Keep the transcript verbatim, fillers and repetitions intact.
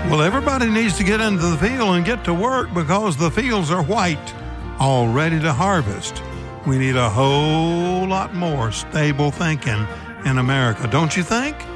Well, everybody needs to get into the field and get to work because the fields are white, all ready to harvest. We need a whole lot more stable thinking in America, don't you think?